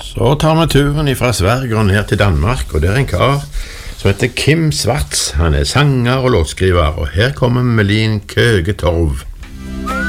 Så tar vi turen ifra Sverige og ned til Danmark, og det en kar som heter Kim Svarts. Han sanger og låtskriver, og her kommer Melin Køge Torv.